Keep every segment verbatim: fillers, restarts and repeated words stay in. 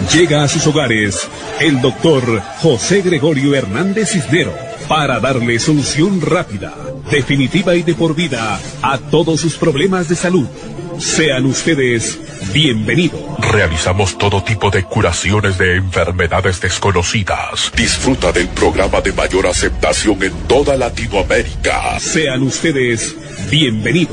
Llega a sus hogares el doctor José Gregorio Hernández Cisnero para darle solución rápida, definitiva y de por vida a todos sus problemas de salud. Sean ustedes bienvenidos. Realizamos todo tipo de curaciones de enfermedades desconocidas. Disfruta del programa de mayor aceptación en toda Latinoamérica. Sean ustedes bienvenidos.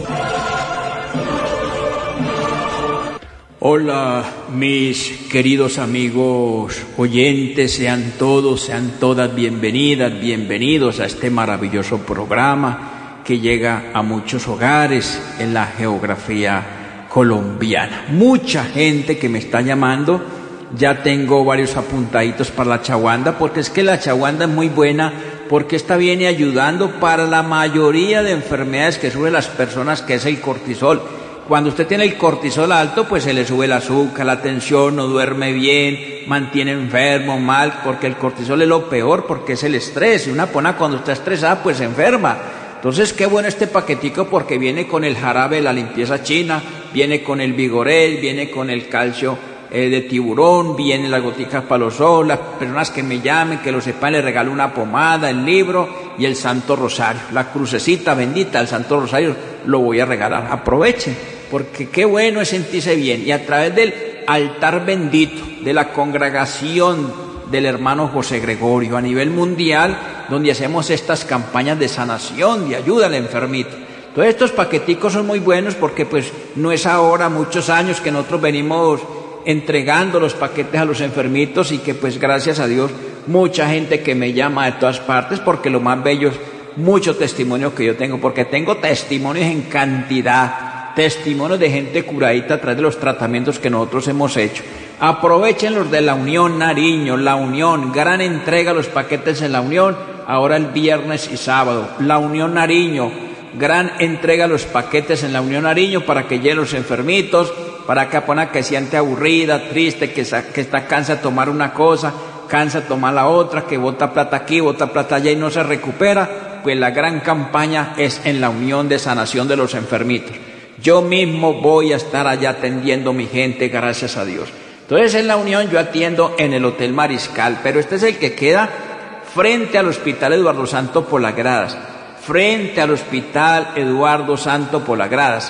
Hola, mis queridos amigos oyentes, sean todos, sean todas bienvenidas, bienvenidos a este maravilloso programa que llega a muchos hogares en la geografía colombiana. Mucha gente que me está llamando, ya tengo varios apuntaditos para la chaguanda, porque es que la chaguanda es muy buena, porque esta viene ayudando para la mayoría de enfermedades que sufren las personas, que es el cortisol. Cuando usted tiene el cortisol alto, pues se le sube el azúcar, la tensión, no duerme bien, mantiene enfermo, mal, porque el cortisol es lo peor, porque es el estrés. Y una persona cuando está estresada, pues se enferma. Entonces, qué bueno este paquetico, porque viene con el jarabe de la limpieza china, viene con el vigorel, viene con el calcio eh, de tiburón, viene las goticas para los ojos. Las personas que me llamen, que lo sepan, les regalo una pomada, el libro y el Santo Rosario. La crucecita bendita del Santo Rosario lo voy a regalar. Aprovechen, porque qué bueno es sentirse bien. Y a través del altar bendito de la congregación del hermano José Gregorio a nivel mundial, donde hacemos estas campañas de sanación, de ayuda al enfermito. Todos estos paqueticos son muy buenos, porque pues no es ahora, muchos años que nosotros venimos entregando los paquetes a los enfermitos, y que pues gracias a Dios mucha gente que me llama de todas partes, porque lo más bello es mucho testimonio que yo tengo, porque tengo testimonios en cantidad, testimonios de gente curadita a través de los tratamientos que nosotros hemos hecho. Aprovechen los de la Unión Nariño, la Unión, gran entrega los paquetes en la Unión, ahora el viernes y sábado. La Unión Nariño, gran entrega los paquetes en la Unión Nariño para que lleguen los enfermitos, para que pona que siente aburrida, triste, que, que está cansa de tomar una cosa, cansa de tomar la otra, que bota plata aquí, bota plata allá y no se recupera. Pues la gran campaña es en la Unión de Sanación de los Enfermitos. Yo mismo voy a estar allá atendiendo a mi gente, gracias a Dios. Entonces en la Unión yo atiendo en el Hotel Mariscal, pero este es el que queda frente al Hospital Eduardo Santo por las Gradas, frente al Hospital Eduardo Santo por las Gradas.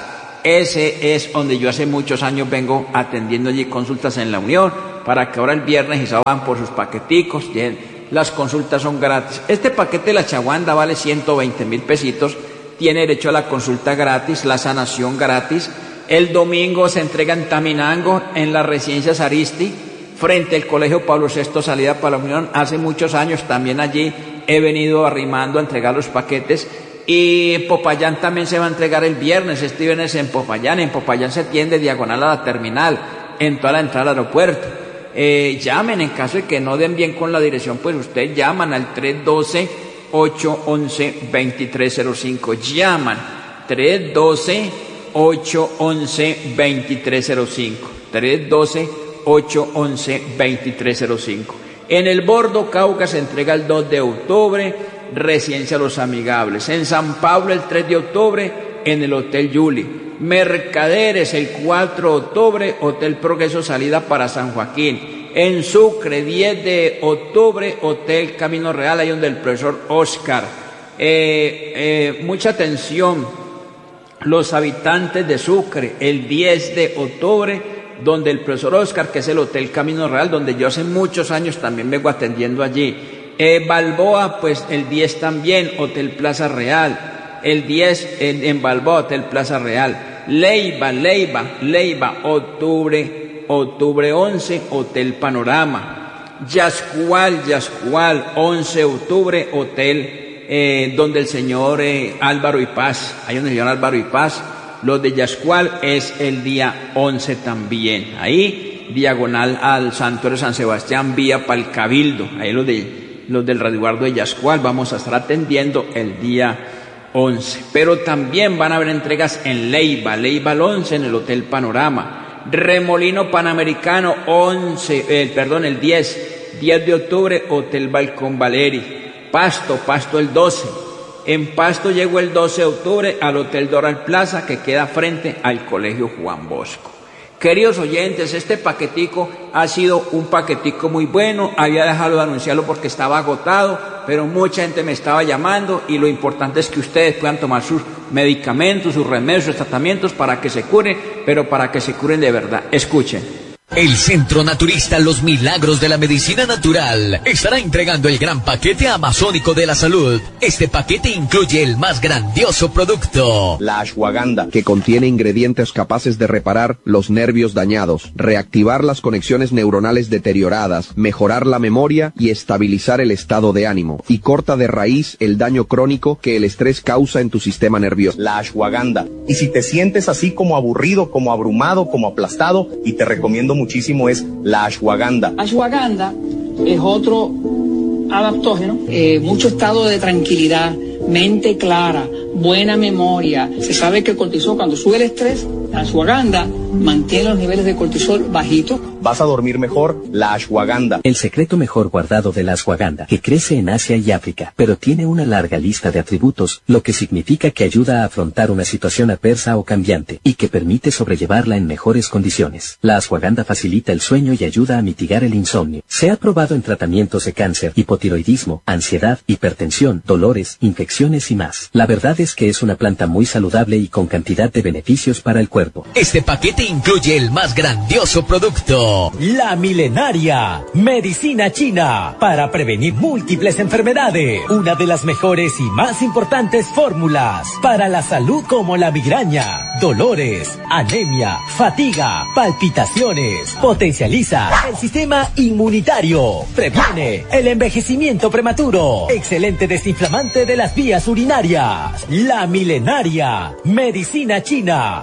Ese es donde yo hace muchos años vengo atendiendo allí consultas en la Unión, para que ahora el viernes y sábado van por sus paqueticos. Las consultas son gratis. Este paquete de la chaguanda vale ciento veinte mil pesitos. Tiene derecho a la consulta gratis, la sanación gratis. El domingo se entrega en Taminango, en la residencia Saristi, frente al Colegio Pablo sexto, salida para la Unión. Hace muchos años también allí he venido arrimando a entregar los paquetes. Y en Popayán también se va a entregar el viernes. Este viernes en Popayán. En Popayán se tiende diagonal a la terminal, en toda la entrada al aeropuerto. Eh, llamen en caso de que no den bien con la dirección, pues ustedes llaman al tres uno dos, ocho uno uno, dos tres cero cinco. Llaman tres uno dos, ocho uno uno, dos tres cero cinco. tres uno dos, ocho uno uno, dos tres cero cinco. En el Bordo Cauca se entrega el dos de octubre, Residencia Los Amigables. En San Pablo el tres de octubre, en el Hotel Yuli. Mercaderes el cuatro de octubre, Hotel Progreso, salida para San Joaquín. En Sucre, diez de octubre, Hotel Camino Real, ahí donde el profesor Oscar. Eh, eh, mucha atención, los habitantes de Sucre, el diez de octubre, donde el profesor Oscar, que es el Hotel Camino Real, donde yo hace muchos años también vengo atendiendo allí. Eh, Balboa, pues el diez también, Hotel Plaza Real. El diez en, en Balboa, Hotel Plaza Real. Leiva, Leiva, Leiva, octubre, octubre once, Hotel Panorama. Yascual, Yascual, once de octubre, Hotel eh, donde el señor eh, Álvaro y Paz, ahí donde el señor Álvaro y Paz. Los de Yascual es el día once también. Ahí, diagonal al Santuario San Sebastián, vía para el Cabildo. Ahí los, de, los del resguardo de Yascual vamos a estar atendiendo el día once. Pero también van a haber entregas en Leiva, Leiva el once en el Hotel Panorama. Remolino Panamericano once, eh, perdón, el diez, diez de octubre, Hotel Balcón Valeri. Pasto, Pasto el doce. En Pasto llego el doce de octubre al Hotel Doral Plaza, que queda frente al Colegio Juan Bosco. Queridos oyentes, este paquetico ha sido un paquetico muy bueno. Había dejado de anunciarlo porque estaba agotado, pero mucha gente me estaba llamando y lo importante es que ustedes puedan tomar sus medicamentos, sus remedios, sus tratamientos para que se curen, pero para que se curen de verdad. Escuchen. El Centro Naturista Los Milagros de la Medicina Natural estará entregando el gran paquete amazónico de la salud. Este paquete incluye el más grandioso producto, la ashwagandha, que contiene ingredientes capaces de reparar los nervios dañados, reactivar las conexiones neuronales deterioradas, mejorar la memoria y estabilizar el estado de ánimo, y corta de raíz el daño crónico que el estrés causa en tu sistema nervioso. La ashwagandha. Y si te sientes así como aburrido, como abrumado, como aplastado, y te recomiendo muchísimo es la ashwagandha. Ashwagandha es otro adaptógeno, eh, mucho estado de tranquilidad, mente clara, buena memoria. Se sabe que el cortisol, cuando sube el estrés, la ashwagandha mantiene los niveles de cortisol bajitos. Vas a dormir mejor, la ashwagandha. El secreto mejor guardado de la ashwagandha, que crece en Asia y África, pero tiene una larga lista de atributos, lo que significa que ayuda a afrontar una situación adversa o cambiante, y que permite sobrellevarla en mejores condiciones. La ashwagandha facilita el sueño y ayuda a mitigar el insomnio. Se ha probado en tratamientos de cáncer, hipotiroidismo, ansiedad, hipertensión, dolores, infecciones y más. La verdad es que es una planta muy saludable y con cantidad de beneficios para el cuerpo. Este paquete incluye el más grandioso producto, la milenaria medicina china para prevenir múltiples enfermedades. Una de las mejores y más importantes fórmulas para la salud, como la migraña, dolores, anemia, fatiga, palpitaciones. Potencializa el sistema inmunitario. Previene el envejecimiento prematuro. Excelente desinflamante de las vías urinarias. La milenaria medicina china.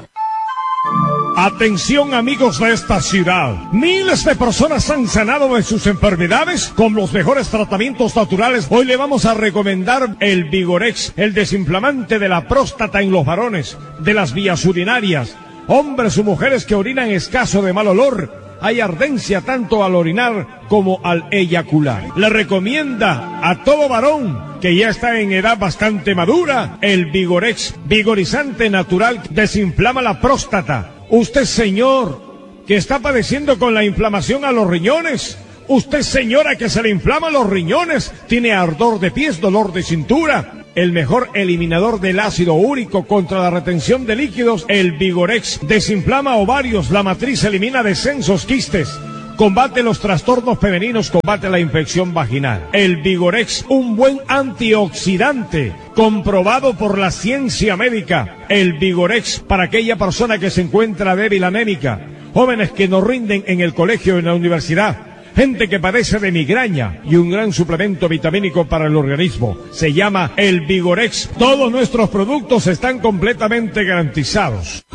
Atención, amigos de esta ciudad. Miles de personas han sanado de sus enfermedades con los mejores tratamientos naturales. Hoy le vamos a recomendar el Vigorex, el desinflamante de la próstata en los varones, de las vías urinarias, hombres o mujeres que orinan escaso de mal olor. Hay ardencia tanto al orinar como al eyacular. Le recomienda a todo varón que ya está en edad bastante madura el Vigorex, vigorizante natural, desinflama la próstata. Usted, señor, que está padeciendo con la inflamación a los riñones. Usted, señora, que se le inflaman los riñones, tiene ardor de pies, dolor de cintura. El mejor eliminador del ácido úrico contra la retención de líquidos, el Vigorex. Desinflama ovarios, la matriz, elimina descensos, quistes. Combate los trastornos femeninos, combate la infección vaginal. El Vigorex, un buen antioxidante, comprobado por la ciencia médica. El Vigorex, para aquella persona que se encuentra débil anémica, jóvenes que no rinden en el colegio o en la universidad, gente que padece de migraña, y un gran suplemento vitamínico para el organismo. Se llama el Vigorex. Todos nuestros productos están completamente garantizados.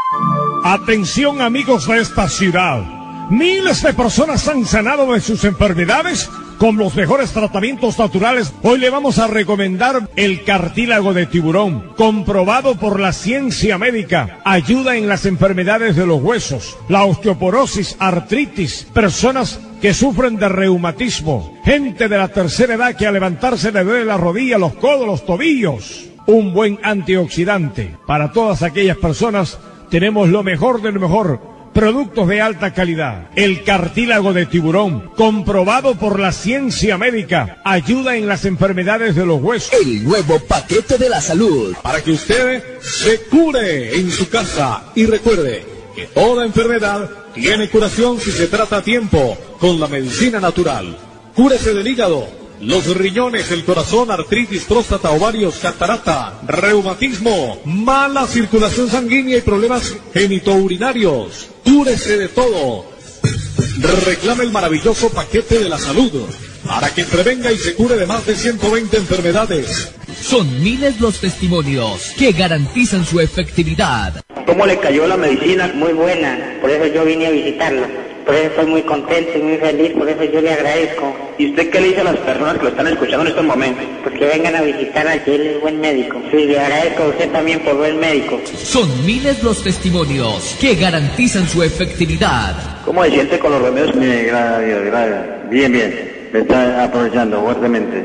Atención, amigos de esta ciudad. Miles de personas han sanado de sus enfermedades con los mejores tratamientos naturales. Hoy le vamos a recomendar el cartílago de tiburón, comprobado por la ciencia médica. Ayuda en las enfermedades de los huesos, la osteoporosis, artritis, personas que sufren de reumatismo, gente de la tercera edad que al levantarse le duele la rodilla, los codos, los tobillos. Un buen antioxidante. Para todas aquellas personas tenemos lo mejor de lo mejor. Productos de alta calidad. El cartílago de tiburón, comprobado por la ciencia médica. Ayuda en las enfermedades de los huesos. El nuevo paquete de la salud, para que usted se cure en su casa. Y recuerde que toda enfermedad tiene curación si se trata a tiempo con la medicina natural. Cúrese del hígado, los riñones, el corazón, artritis, próstata, ovarios, catarata, reumatismo, mala circulación sanguínea y problemas genitourinarios. Cúrese de todo. Reclame el maravilloso paquete de la salud para que prevenga y se cure de más de ciento veinte enfermedades. Son miles los testimonios que garantizan su efectividad. ¿Cómo le cayó la medicina? Muy buena, por eso yo vine a visitarlo. Por eso estoy muy contento y muy feliz, por eso yo le agradezco. ¿Y usted qué le dice a las personas que lo están escuchando en estos momentos? Pues que vengan a visitar aquí, él es buen médico. Sí, le agradezco a usted también por buen médico. Son miles los testimonios que garantizan su efectividad. ¿Cómo se siente con los remedios? Bien, gracias a Dios, gracias. Bien, bien. Me está aprovechando fuertemente, sí.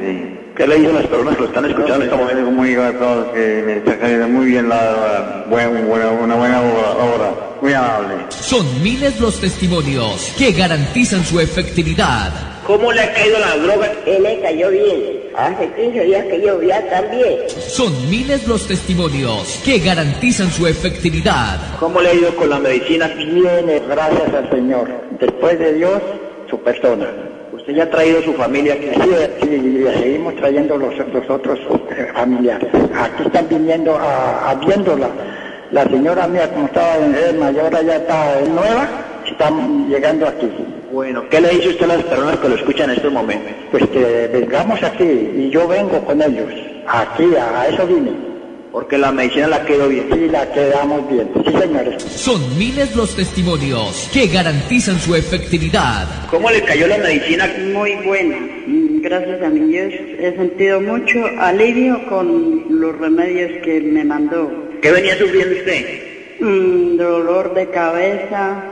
¿Qué le dicen las personas que lo están escuchando en este momento? Comunico a todos que me está cayendo muy bien la, buena, buena, una buena obra, muy amable. Son miles los testimonios que garantizan su efectividad. ¿Cómo le ha caído la droga? Él le cayó bien. Hace quince días que yo ya también. Son miles los testimonios que garantizan su efectividad. ¿Cómo le ha ido con la medicina? Viene, gracias al Señor. Después de Dios, su persona. ¿Usted ya ha traído su familia aquí? Sí, sí, y seguimos trayendo los, los otros familiares. Aquí están viniendo a, a viéndola. La señora mía, como estaba en mayor, ya está nueva, están llegando aquí. Bueno, ¿qué le dice usted a las personas que lo escuchan en estos momentos? Pues que vengamos aquí, y yo vengo con ellos. Aquí, a, a eso vine. Porque la medicina la quedó bien. Sí, la quedamos bien. Sí, señores. Son miles los testimonios que garantizan su efectividad. ¿Cómo le cayó la medicina? Muy buena. Gracias a mi Dios he sentido mucho alivio con los remedios que me mandó. ¿Qué venía sufriendo usted? Mm, dolor de cabeza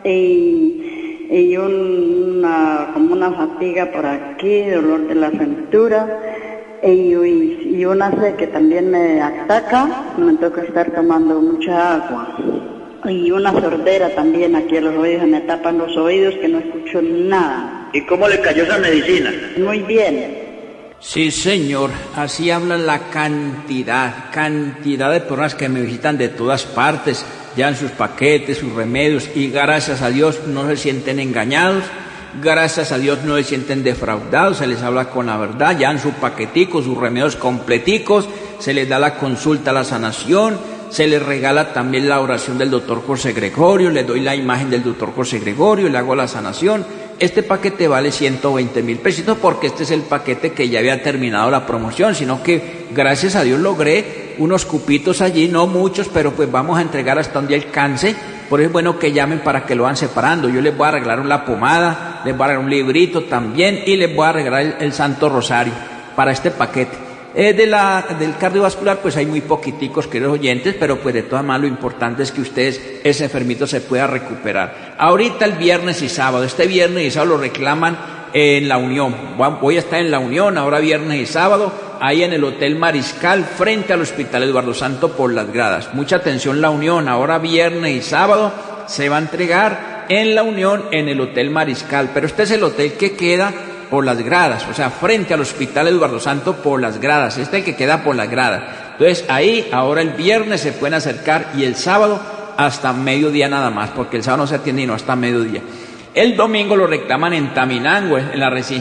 y, y una, como una fatiga por aquí, dolor de la cintura. Y, y, y una sed que también me ataca, me toca estar tomando mucha agua. Y una sordera también aquí en los oídos, me tapan los oídos que no escucho nada. ¿Y cómo le cayó esa medicina? Muy bien. Sí, señor, así habla la cantidad, cantidad de personas que me visitan de todas partes, llevan sus paquetes, sus remedios, y gracias a Dios no se sienten engañados. Gracias a Dios no se sienten defraudados, se les habla con la verdad, ya en sus paqueticos, sus remedios completicos, se les da la consulta a la sanación, se les regala también la oración del doctor José Gregorio, les doy la imagen del doctor José Gregorio, le hago la sanación. Este paquete vale ciento veinte mil pesitos porque este es el paquete que ya había terminado la promoción, sino que gracias a Dios logré unos cupitos allí, no muchos, pero pues vamos a entregar hasta donde alcance. Por eso es bueno que llamen para que lo van separando. Yo les voy a regalar la pomada, les voy a regalar un librito también y les voy a regalar el, el Santo Rosario para este paquete. Eh, de la, del cardiovascular pues hay muy poquiticos, queridos oyentes, pero pues de todas maneras lo importante es que ustedes, ese enfermito se pueda recuperar. Ahorita el viernes y sábado, este viernes y sábado lo reclaman en La Unión. Voy a estar en La Unión ahora viernes y sábado, ahí en el Hotel Mariscal, frente al Hospital Eduardo Santo por las gradas. Mucha atención, La Unión, ahora viernes y sábado se va a entregar en La Unión, en el Hotel Mariscal, pero este es el hotel que queda por las gradas, o sea, frente al Hospital Eduardo Santo por las gradas, este es el que queda por las gradas. Entonces ahí, ahora el viernes se pueden acercar y el sábado hasta mediodía nada más, porque el sábado no se atiende y no hasta mediodía. El domingo lo reclaman en Taminango, en la residencia